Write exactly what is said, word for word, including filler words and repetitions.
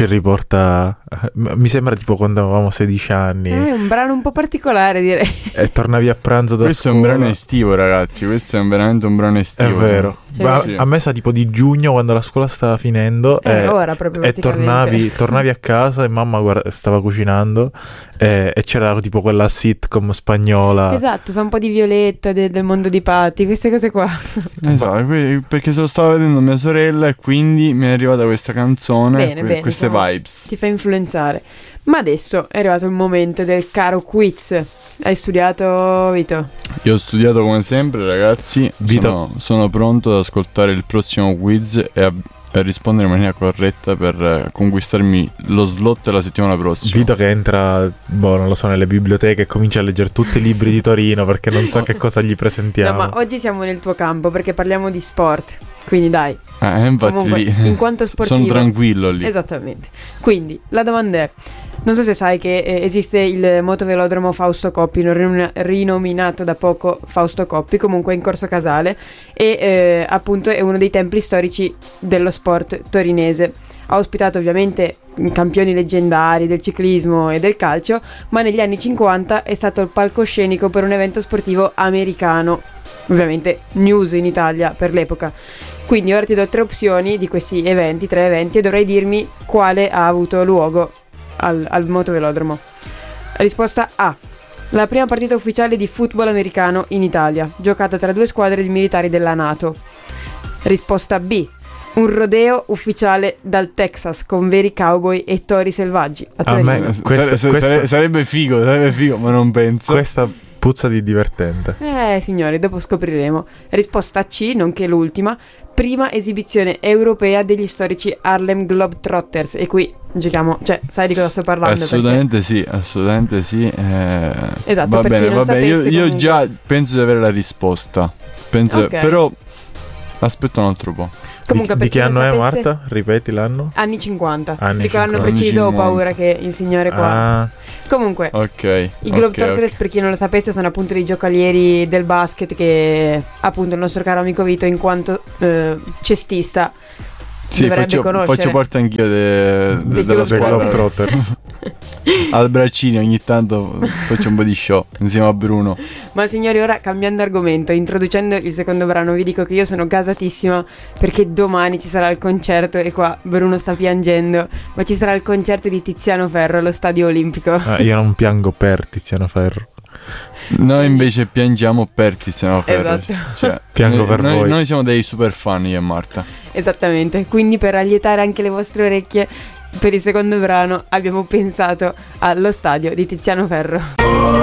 ci riporta, mi sembra tipo quando avevamo sedici anni. È un brano un po' particolare, direi. E tornavi a pranzo da questo scuola. Questo è un brano estivo, ragazzi, questo è veramente un brano estivo. È vero. Eh, a, sì. a me sa tipo di giugno, quando la scuola stava finendo, eh, e, ora proprio e tornavi, tornavi a casa e mamma guarda, stava cucinando e, e c'era tipo quella sitcom spagnola. Esatto, sa un po' di Violetta, de, del mondo di Patti, queste cose qua. Esatto, perché se lo stava vedendo mia sorella e quindi mi è arrivata questa canzone, bene, que- bene, queste diciamo, vibes. Ti fa influenzare. Ma adesso è arrivato il momento del caro quiz. Hai studiato, Vito? Io ho studiato come sempre, ragazzi. Vito. Sono, sono pronto ad ascoltare il prossimo quiz e a, a rispondere in maniera corretta per eh, conquistarmi lo slot la settimana prossima. Vito che entra, boh, non lo so, nelle biblioteche e comincia a leggere tutti i libri di Torino perché non so che cosa gli presentiamo. No, ma oggi siamo nel tuo campo perché parliamo di sport. Quindi dai. Eh, infatti Comunque, lì in quanto sportivo, sono tranquillo lì. Esattamente. Quindi la domanda è: non so se sai che eh, esiste il motovelodromo Fausto Coppi, rin- rinominato da poco Fausto Coppi, comunque in Corso Casale, e eh, appunto è uno dei templi storici dello sport torinese. Ha ospitato ovviamente campioni leggendari del ciclismo e del calcio, ma negli anni cinquanta è stato il palcoscenico per un evento sportivo americano, ovviamente news in Italia per l'epoca. Quindi ora ti do tre opzioni di questi eventi, tre eventi, e dovrai dirmi quale ha avuto luogo al, al motovelodromo. Risposta A: la prima partita ufficiale di football americano in Italia, giocata tra due squadre di militari della NATO. Risposta B: un rodeo ufficiale dal Texas con veri cowboy e tori selvaggi. A A me questa, Sare- questa, sare- sarebbe figo, sarebbe figo, ma non penso. Questa puzza di divertente. Eh signori, dopo scopriremo. Risposta C, nonché l'ultima: prima esibizione europea degli storici Harlem Globetrotters. E qui giochiamo, cioè sai di cosa sto parlando? Assolutamente perché... sì, assolutamente sì. Eh... Esatto, va per bene, chi non va bene. Io, sapesse io comunque... già penso di avere la risposta. Penso, Ok. però aspetta un altro po'. Comunque, di, per di che chi non anno è, sapesse- Marta? Ripeti l'anno? Anni cinquanta. Anni Se dico l'anno cinquanta. preciso ho cinquanta. paura che il signore qua... Ah, Comunque, Ok. i ok, Globetrotters, ok. per chi non lo sapesse, sono appunto dei giocalieri del basket che appunto il nostro caro amico Vito, in quanto eh, cestista, Sì, dovrebbe faccio, conoscere. faccio parte anch'io de- de- Dei della dei squadra. Globetrotters. Al braccino ogni tanto faccio un po' di show insieme a Bruno. Ma signori, ora cambiando argomento, introducendo il secondo brano, vi dico che io sono gasatissima perché domani ci sarà il concerto, e qua Bruno sta piangendo, ma ci sarà il concerto di Tiziano Ferro allo Stadio Olimpico. Ah, io non piango per Tiziano Ferro. Noi invece piangiamo per Tiziano Ferro. Esatto. Cioè, Piango noi, per noi, voi. noi siamo dei super fan, io e Marta. Esattamente, quindi per allietare anche le vostre orecchie, per il secondo brano abbiamo pensato allo Stadio di Tiziano Ferro.